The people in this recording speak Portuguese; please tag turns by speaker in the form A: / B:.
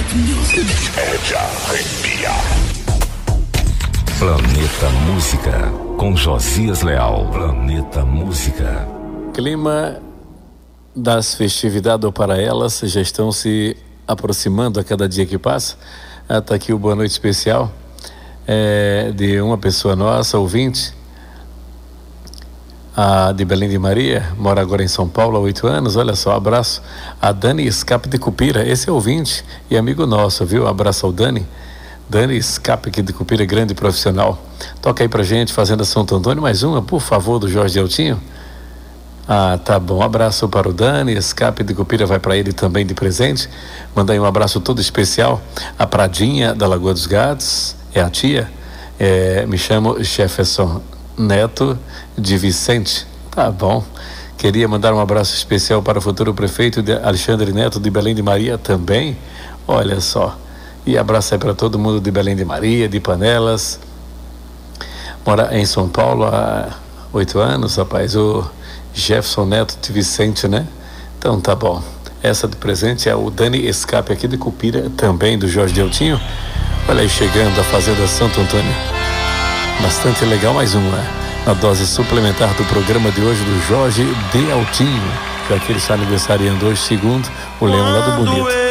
A: É de arrepiar.
B: Planeta Música, com Josias Leal. Planeta Música.
C: Clima das festividades ou para elas já estão se aproximando a cada dia que passa. Está aqui o boa noite especial de uma pessoa nossa, ouvinte, de Belém de Maria, mora agora em São Paulo há 8 anos. Olha só, abraço a Dani Escape de Cupira, esse é ouvinte e amigo nosso, viu? Abraço ao Dani Escape aqui de Cupira, grande profissional. Toca aí pra gente, Fazenda Santo Antônio, mais uma, por favor, do Jorge Deltinho. Tá bom, abraço para o Dani Escape de Cupira, vai para ele também de presente. Manda aí um abraço todo especial a Pradinha da Lagoa dos Gatos, é a tia, me chamo Jefferson Neto de Vicente. Tá bom, queria mandar um abraço especial para o futuro prefeito de Alexandre Neto de Belém de Maria também, olha só, e abraço aí para todo mundo de Belém de Maria, de Panelas, mora em São Paulo há 8 anos, rapaz, o Jefferson Neto de Vicente, né? Então tá bom. Essa de presente é o Dani Escape aqui de Cupira, também do Jorge Deltinho. Olha aí chegando a Fazenda Santo Antônio. Bastante legal, mais uma. A dose suplementar do programa de hoje do Jorge Deltinho. Já que ele está aniversariando hoje, segundo o Leão lá do Bonito.